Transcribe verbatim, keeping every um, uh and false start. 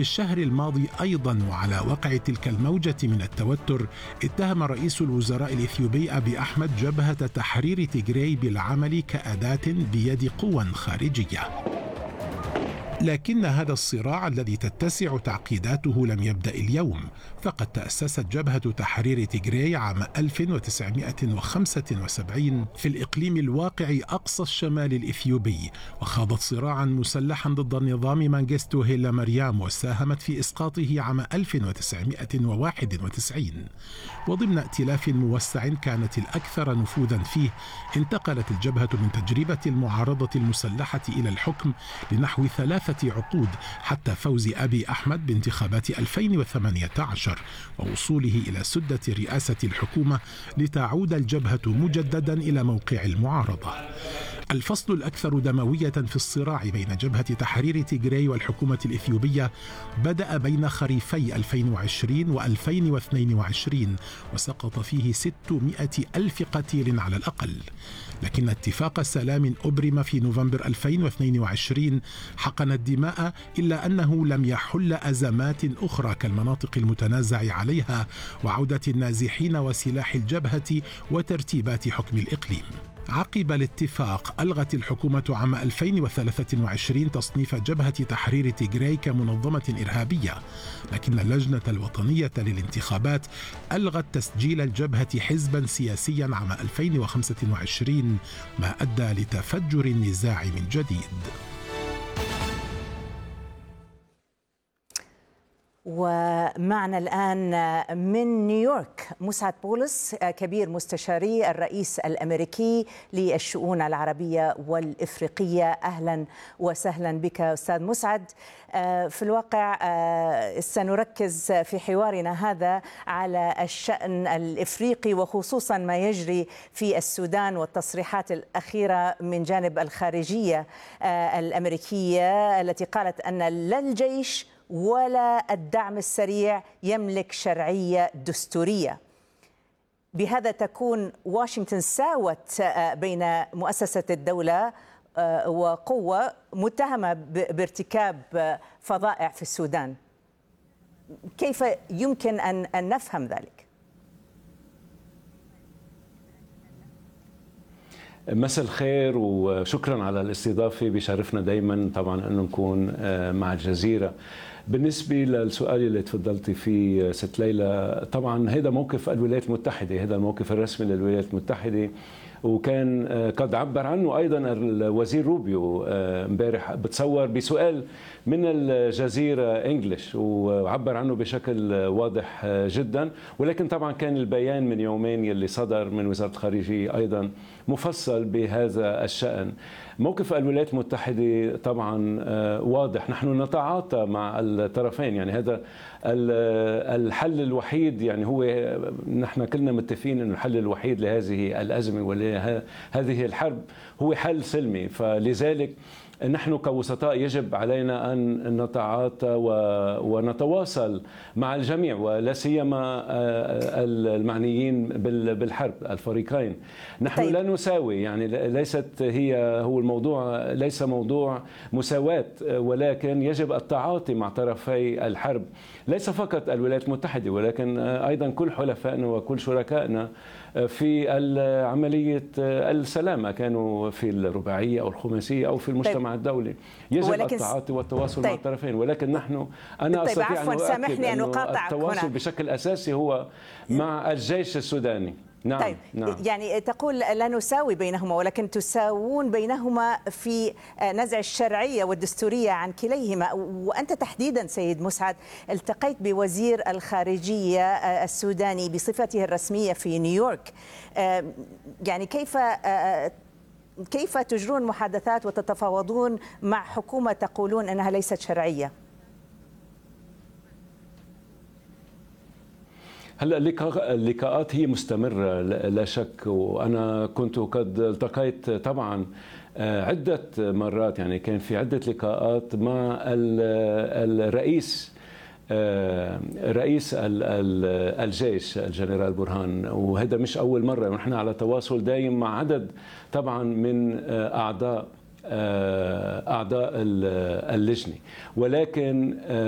الشهر الماضي أيضا وعلى وقع تلك الموجة من التوتر، اتهم رئيس الوزراء الإثيوبي أبي أحمد جبهة تحرير تيغراي بالعمل كأداة بيد قوى خارجية. لكن هذا الصراع الذي تتسع تعقيداته لم يبدأ اليوم، فقد تأسست جبهة تحرير تيغراي عام ألف وتسعمائة وخمسة وسبعين في الإقليم الواقع أقصى الشمال الإثيوبي، وخاضت صراعا مسلحا ضد النظام مانغستو هيلا مريم، وساهمت في إسقاطه عام ألف وتسعمائة وواحد وتسعين. وضمن ائتلاف موسع كانت الأكثر نفوذا فيه، انتقلت الجبهة من تجربة المعارضة المسلحة إلى الحكم لنحو ثلاثة عقود حتى فوز أبي أحمد بانتخابات ألفين وثمانية عشر ووصوله إلى سدة رئاسة الحكومة لتعود الجبهة مجددا إلى موقع المعارضة. الفصل الأكثر دموية في الصراع بين جبهة تحرير تيغراي والحكومة الإثيوبية بدأ بين خريفي ألفين وعشرين وألفين واثنين وعشرين، وسقط فيه ستمائة ألف قتيل على الأقل. لكن اتفاق سلام أبرم في نوفمبر ألفين واثنين وعشرين حقن الدماء، إلا أنه لم يحل أزمات أخرى كالمناطق المتنازع عليها وعودة النازحين وسلاح الجبهة وترتيبات حكم الإقليم. عقب الاتفاق ألغت الحكومة عام ألفين وثلاثة وعشرين تصنيف جبهة تحرير تيغراي كمنظمة إرهابية، لكن اللجنة الوطنية للانتخابات ألغت تسجيل الجبهة حزبا سياسيا عام ألفين وخمسة وعشرين، ما أدى لتفجر النزاع من جديد. ومعنا الآن من نيويورك مسعد بولس، كبير مستشاري الرئيس الأمريكي للشؤون العربية والإفريقية. أهلا وسهلا بك أستاذ مسعد. في الواقع سنركز في حوارنا هذا على الشأن الإفريقي، وخصوصا ما يجري في السودان والتصريحات الأخيرة من جانب الخارجية الأمريكية التي قالت أن لا الجيش ولا الدعم السريع يملك شرعية دستورية. بهذا تكون واشنطن ساوت بين مؤسسة الدولة وقوة متهمة بارتكاب فظائع في السودان. كيف يمكن أن نفهم ذلك؟ مساء الخير وشكرا على الاستضافة. بيشرفنا دايما طبعا أن نكون مع الجزيرة. بالنسبة للسؤال اللي تفضلتي فيه ست ليلى، طبعا هذا موقف الولايات المتحدة، هذا الموقف الرسمي للولايات المتحدة، وكان قد عبر عنه أيضا الوزير روبيو امبارح بتصور بسؤال من الجزيرة انجلش، وعبر عنه بشكل واضح جدا. ولكن طبعا كان البيان من يومين يلي صدر من وزارة الخارجية أيضا مفصل بهذا الشأن. موقف الولايات المتحدة طبعا واضح، نحن نتعاطى مع الطرفين، يعني هذا الحل الوحيد، يعني هو نحن كلنا متفقين أن الحل الوحيد لهذه الأزمة ولهذه الحرب هو حل سلمي. فلذلك نحن كوسطاء يجب علينا أن نتعاطى ونتواصل مع الجميع، ولا سيما المعنيين بالحرب الفريقين. نحن طيب. لا نساوي، يعني ليست هي هو الموضوع ليس موضوع مساواة، ولكن يجب التعاطي مع طرفي الحرب، ليس فقط الولايات المتحدة ولكن أيضا كل حلفائنا وكل شركائنا في عملية السلام، كانوا في الرباعية أو الخماسية أو في المجتمع طيب. الدولي. يجب ولكن... التعاطي والتواصل طيب. مع الطرفين، ولكن نحن أنا طيب أستطيع عفوا أن سامحني أن أقاطعك. التواصل هنا بشكل أساسي هو مع الجيش السوداني. نعم. طيب نعم. يعني تقول لا نساوي بينهما، ولكن تساوون بينهما في نزع الشرعية والدستورية عن كليهما. وأنت تحديدا سيد مسعد التقيت بوزير الخارجية السوداني بصفته الرسمية في نيويورك، يعني كيف كيف تجرون محادثات وتتفاوضون مع حكومة تقولون أنها ليست شرعية؟ هلا اللقاءات هي مستمرة لا شك، وأنا كنت قد التقيت طبعا عدة مرات، يعني كان في عدة لقاءات مع الرئيس رئيس الجيش الجنرال برهان، وهذا مش أول مرة، ونحن على تواصل دائم مع عدد طبعا من أعضاء أعضاء اللجنة. ولكن